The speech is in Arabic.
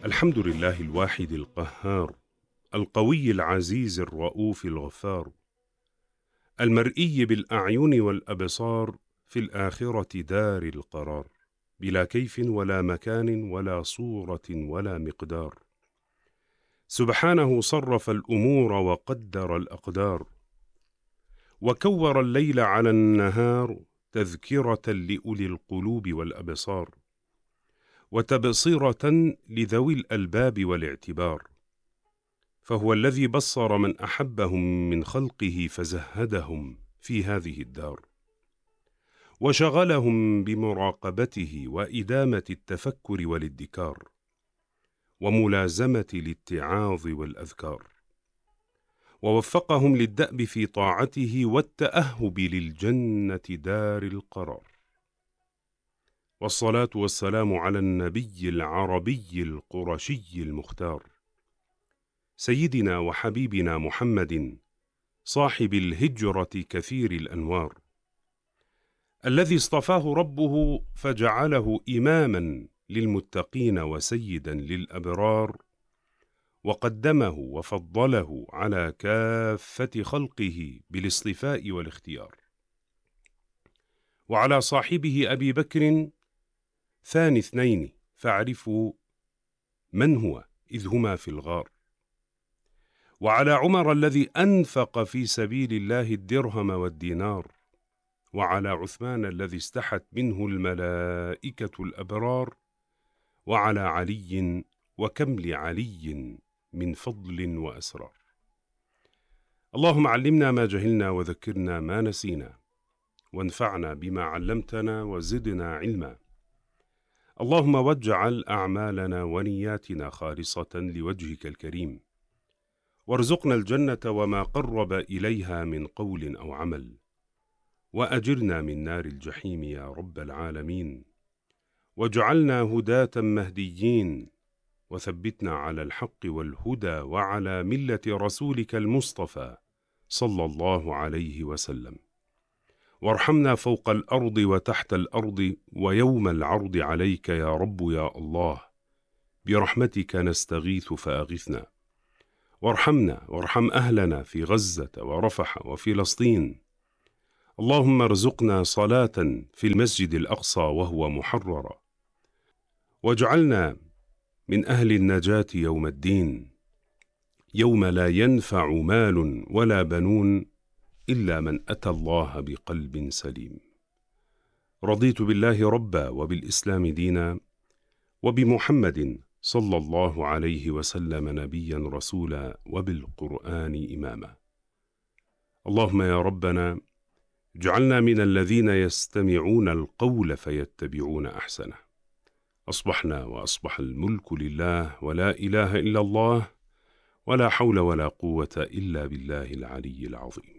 الحمد لله الواحد القهار، القوي العزيز الرؤوف الغفار، المرئي بالأعين والأبصار، في الآخرة دار القرار، بلا كيف ولا مكان ولا صورة ولا مقدار. سبحانه صرف الأمور وقدر الأقدار، وكور الليل على النهار تذكرة لأولي القلوب والأبصار، وتبصرة لذوي الألباب والاعتبار. فهو الذي بصر من أحبهم من خلقه فزهدهم في هذه الدار، وشغلهم بمراقبته وإدامة التفكر والادكار، وملازمة الاتعاظ والأذكار، ووفقهم للدأب في طاعته والتأهب للجنة دار القرار. والصلاة والسلام على النبي العربي القرشي المختار، سيدنا وحبيبنا محمد صاحب الهجرة كثير الأنوار، الذي اصطفاه ربه فجعله إماما للمتقين وسيدا للأبرار، وقدمه وفضله على كافة خلقه بالاصطفاء والاختيار. وعلى صاحبه أبي بكر ثاني اثنين فاعرفوا من هو إذ هما في الغار، وعلى عمر الذي أنفق في سبيل الله الدرهم والدينار، وعلى عثمان الذي استحت منه الملائكة الأبرار، وعلى علي وكم لعلي من فضل وأسرار. اللهم علمنا ما جهلنا وذكرنا ما نسينا، وانفعنا بما علمتنا وزدنا علما. اللهم واجعل أعمالنا ونياتنا خالصة لوجهك الكريم، وارزقنا الجنة وما قرب إليها من قول أو عمل، وأجرنا من نار الجحيم يا رب العالمين، واجعلنا هداة مهديين، وثبتنا على الحق والهدى وعلى ملة رسولك المصطفى صلى الله عليه وسلم. وارحمنا فوق الأرض وتحت الأرض ويوم العرض عليك يا رب يا الله، برحمتك نستغيث فأغثنا. وارحمنا وارحم أهلنا في غزة ورفح وفلسطين. اللهم ارزقنا صلاة في المسجد الأقصى وهو محرر، واجعلنا من أهل النجاة يوم الدين، يوم لا ينفع مال ولا بنون إلا من أتى الله بقلب سليم. رضيت بالله ربا وبالإسلام دينا، وبمحمد صلى الله عليه وسلم نبيا رسولا، وبالقرآن إماما. اللهم يا ربنا اجعلنا من الذين يستمعون القول فيتبعون أحسنه. أصبحنا وأصبح الملك لله، ولا إله إلا الله، ولا حول ولا قوة إلا بالله العلي العظيم.